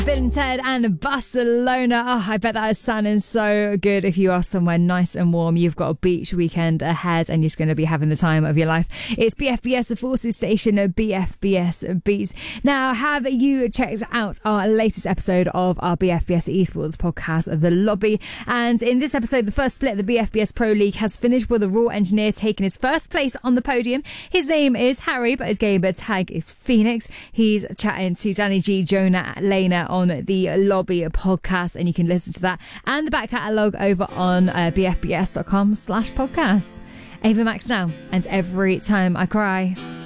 Bill and Ted and Barcelona. Oh, I bet that is sounding so good. If you are somewhere nice and warm, you've got a beach weekend ahead and you're just going to be having the time of your life. It's BFBS, the Forces station, BFBS Beats. Now, have you checked out our latest episode of our BFBS Esports podcast, The Lobby? And in this episode, the first split of the BFBS Pro League has finished with a Raw engineer taking his first place on the podium. His name is Harry, but his gamer tag is Phoenix. He's chatting to Danny G, Jonah, Lena on the Lobby podcast, and you can listen to that and the back catalogue over on bfbs.com/podcasts. Ava Max now, and Every Time I Cry.